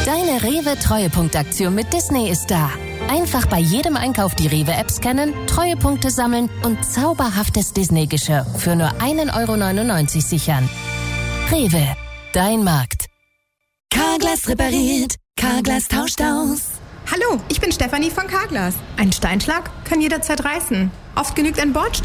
Deine Rewe-Treuepunktaktion mit Disney ist da. Einfach bei jedem Einkauf die Rewe-App scannen, Treuepunkte sammeln und zauberhaftes Disney-Geschirr für nur 1,99 € sichern. Rewe, dein Markt. Carglass repariert, Carglass tauscht aus. Hallo, ich bin Stefanie von Carglass. Ein Steinschlag kann jederzeit reißen. Oft genügt ein Bordstein.